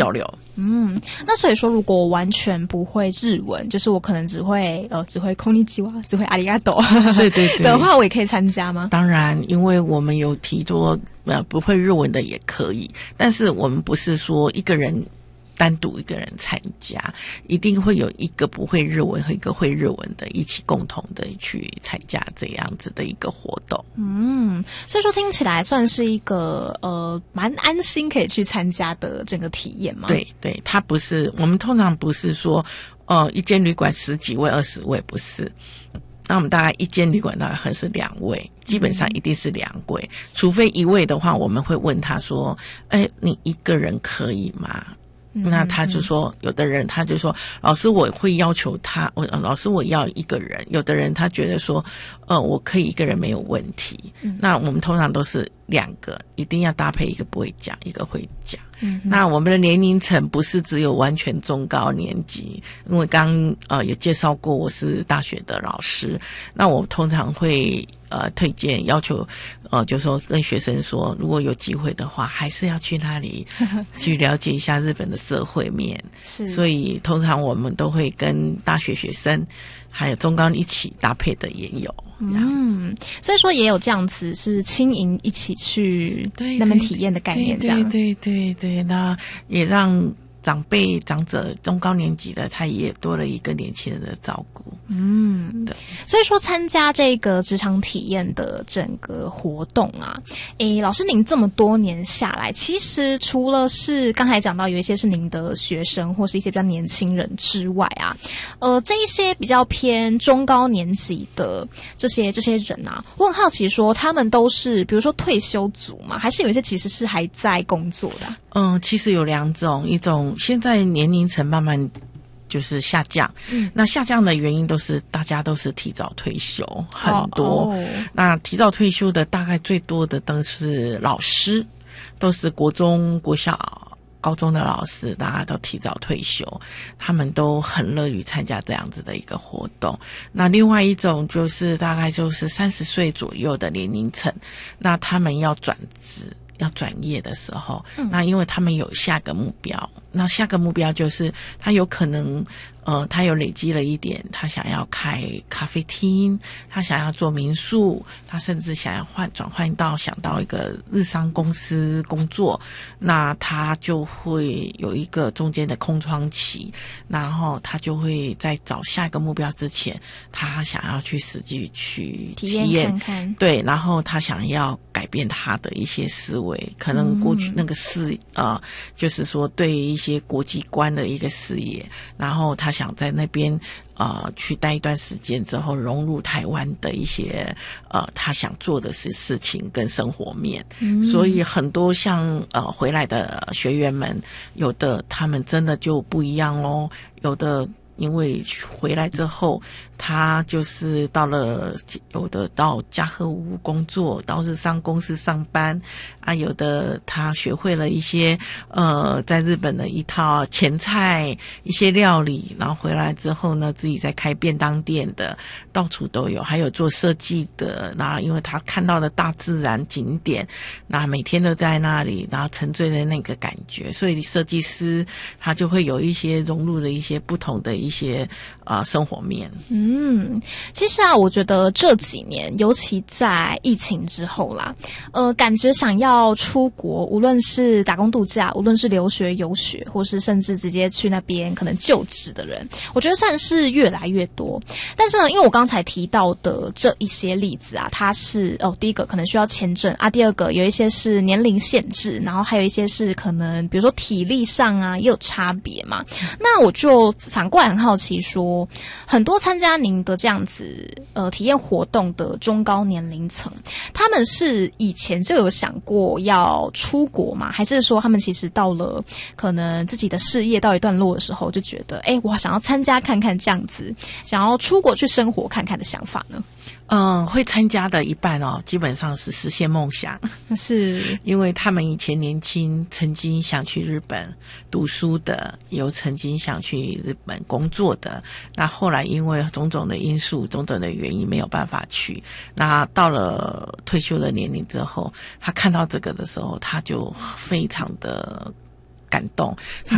交流。 那所以说如果我完全不会日文，就是我可能只会こんにちは，只会阿里嘎多对对对的话，我也可以参加吗？ 当然，因为我们有提多不会日文的也可以，但是我们不是说一个人单独一个人参加，一定会有一个不会日文和一个会日文的一起共同的去参加这样子的一个活动。 所以说听起来算是一个蛮安心可以去参加的整个体验嘛。 对对，它不是我们通常不是说一间旅馆10几位20位，不是。那我们大概一间旅馆大概会是2位，基本上一定是2位，除非1位的话，我们会问他说：“你一个人可以吗？”那他就说，有的人他就说，老师我会要求他，老师我要一个人。有的人他觉得说，我可以一个人没有问题。那我们通常都是2个，一定要搭配一个不会讲，一个会讲。那我们的年龄层不是只有完全中高年级，因为刚有介绍过我是大学的老师，那我通常会推荐要求就说跟学生说，如果有机会的话，还是要去那里去了解一下日本的社会面。 是， 所以通常我们都会跟大学学生还有中高一起搭配的也有。 所以说也有这样子是轻盈一起去那边体验的概念，这样。 对，那也让长辈长者中高年级的他也多了一个年轻人的照顾。对。 所以说参加这个职场体验的整个活动啊，老师您这么多年下来，其实除了是刚才讲到有一些是您的学生或是一些比较年轻人之外啊，这一些比较偏中高年级的这些人啊，我很好奇说他们都是比如说退休族吗？还是有一些其实是还在工作的其实有2种，一种现在年龄层慢慢就是下降，那下降的原因都是大家都是提早退休，很多。那提早退休的大概最多的都是老师，都是国中、国小、高中的老师，大家都提早退休，他们都很乐于参加这样子的一个活动。那另外一种就是大概就是30岁左右的年龄层，那他们要转职要转业的时候，那因为他们有下个目标，那下个目标就是他有可能他有累积了一点，他想要开咖啡厅，他想要做民宿，他甚至想要转换到想到一个日商公司工作，那他就会有一个中间的空窗期，然后他就会在找下一个目标之前，他想要去实际去体验看看， 对，然后他想要改变他的一些思维，可能过去那个就是说对一些国际观的一个视野，然后他想在那边去待一段时间之后，融入台湾的一些他想做的事情跟生活面。所以很多像回来的学员们，有的他们真的就不一样哦，有的因为回来之后，他就是有的到家和屋工作，到日商公司上班啊，有的他学会了一些在日本的一套前菜一些料理，然后回来之后呢，自己在开便当店的，到处都有。还有做设计的，然后因为他看到的大自然景点，那每天都在那里，然后沉醉在那个感觉，所以设计师他就会有一些融入了一些不同的一些生活面。 其实啊，我觉得这几年，尤其在疫情之后啦，感觉想要出国，无论是打工度假，无论是留学游学，或是甚至直接去那边可能就职的人，我觉得算是越来越多。但是呢，因为我刚才提到的这一些例子啊，它是第一个可能需要签证啊，第二个有一些是年龄限制，然后还有一些是可能比如说体力上啊也有差别嘛。那我就反过来很好奇说，很多参加您的这样子体验活动的中高年龄层，他们是以前就有想过要出国吗？还是说他们其实到了可能自己的事业到一段落的时候，就觉得我想要参加看看这样子，想要出国去生活看看的想法呢？ 会参加的一半基本上是实现梦想， 是因为他们以前年轻曾经想去日本读书的，有曾经想去日本工作的，那后来因为种种的因素种种的原因没有办法去，那到了退休的年龄之后，他看到这个的时候，他就非常的感动，